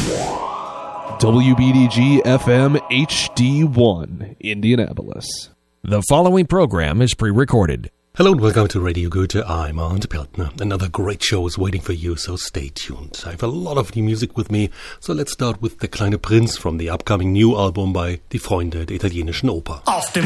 WBDG FM HD1, Indianapolis. The following program is pre-recorded. Hello and welcome to Radio Goethe. I'm Arndt Peltner. Another great show is waiting for you, so stay tuned. I have a lot of new music with me, so let's start with Der kleine Prinz from the upcoming new album by Die Freunde der italienischen Oper.